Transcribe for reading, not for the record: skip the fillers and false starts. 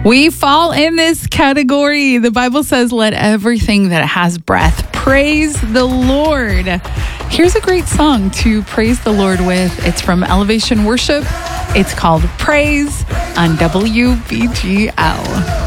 We fall in this category. The Bible says, let everything that has breath praise the Lord. Here's a great song to praise the Lord with. It's from Elevation Worship. It's called Praise on WBGL.